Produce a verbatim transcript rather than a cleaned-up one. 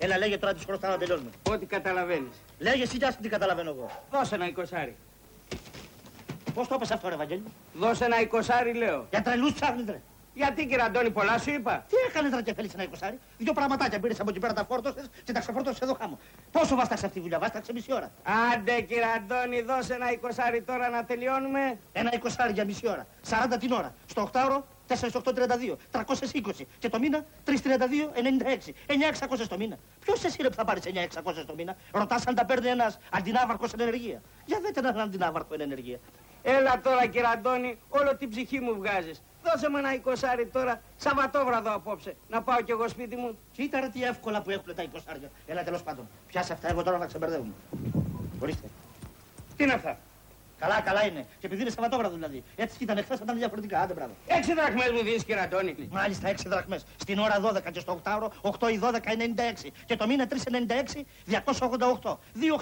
Έλα, λέγε τώρα τι χρωστάω να τελειώνουμε. Ό,τι καταλαβαίνεις. Λέγε εσύ, κι τι καταλαβαίνω εγώ. Δώσε ένα εικοσάρι. Πώς το είπες αυτό, ρε Βαγγέλη? Δώσε ένα εικοσάρι, λέω. Για τρελούς ψάχνεις, ρε. Γιατί, κύριε Αντώνη, πολλά σου είπα. Τι έκανες, ρε, και θέλεις ένα εικοσάρι? Δύο πραγματάκια πήρες από εκεί πέρα, τα φόρτωσες και τα ξεφόρτωσες εδώ χάμω. Πόσο βάσταξε αυτή τη δουλειά? Βάσταξε μισή ώρα. Άντε, κύριε Αντώνη, δώσε ένα εικοσάρι τώρα να τελειώνουμε. Ένα εικοσάρι για μισή ώρα. σαράντα την ώρα. Στο οκτάωρο τέσσερα οκτώ τριάντα δύο. τριακόσια είκοσι. Και το μήνα τρία τριάντα δύο ενενήντα έξι. εννιά εξακόσια το μήνα. Ποιος εσύ, ρε, που θα πάρεις εννιά εξακόσια το μήνα? Ρωτάς αν τα παίρνει ένας αντινάβαρκος εν ενεργεία. Για δείτε έναν αντινάβαρκο εν ενεργεία. Έλα τώρα, κύριε Αντώνη, όλο την ψυχή μου βγάζεις. Δώσε μου ένα εικοσάρι τώρα, Σαββατόβραδο απόψε, να πάω κι εγώ σπίτι μου. Κοίτα, ρε, τι εύκολα που έχουν τα εικοσάρια. Έλα, τέλος πάντων. Πιάσε αυτά, εγώ τώρα να ξεμπερδεύουμε. Ορίστε. Τι είναι αυτά? Καλά, καλά είναι. Και επειδή είναι Σαββατόβραδο δηλαδή. Έτσι ήταν εχθές, θα ήταν διαφορετικά. Άντε, μπράβο. Έξι δραχμές μου δίνεις, κύριε Αντώνη. Μάλιστα, έξι δραχμές. Στην ώρα δώδεκα και στο οκτάωρο οκτώ ή δώδεκα ενενήντα έξι. Και το μήνα τρία ενενήντα έξι διακόσια ογδόντα οκτώ. δύο